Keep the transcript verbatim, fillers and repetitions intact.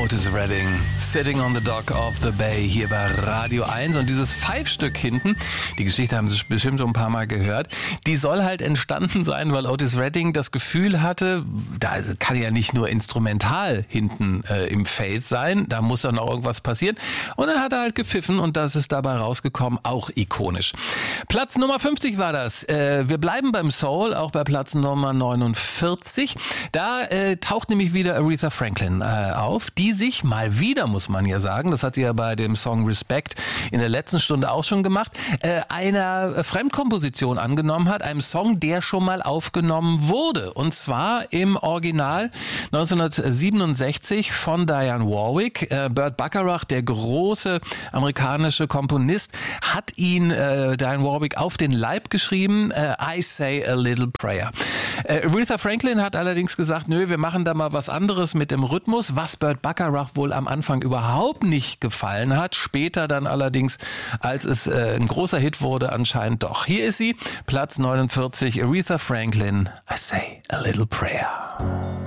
Otis Redding, Sitting on the Dock of the Bay, hier bei Radio eins. Und dieses Five-Stück hinten, die Geschichte haben Sie bestimmt schon ein paar Mal gehört, die soll halt entstanden sein, weil Otis Redding das Gefühl hatte, da kann ja nicht nur instrumental hinten äh, im Fade sein, da muss ja noch irgendwas passieren. Und dann hat er halt gepfiffen und das ist dabei rausgekommen, auch ikonisch. Platz Nummer fünfzig war das. Äh, wir bleiben beim Soul, auch bei Platz Nummer neunundvierzig. Da äh, taucht nämlich wieder Aretha Franklin äh, auf, die sich mal wieder, muss man ja sagen, das hat sie ja bei dem Song Respect in der letzten Stunde auch schon gemacht, äh, einer Fremdkomposition angenommen hat, einem Song, der schon mal aufgenommen wurde. Und zwar im Original neunzehnhundertsiebenundsechzig von Dionne Warwick. Äh, Burt Bacharach, der große amerikanische Komponist, hat ihn, äh, Dionne Warwick, auf den Leib geschrieben, äh, I Say a Little Prayer. Äh, Aretha Franklin hat allerdings gesagt, nö, wir machen da mal was anderes mit dem Rhythmus, was Burt Bacharach wohl am Anfang überhaupt nicht gefallen hat. Später dann allerdings, als es äh, ein großer Hit wurde, anscheinend doch. Hier ist sie, Platz neunundvierzig, Aretha Franklin, I Say a Little Prayer.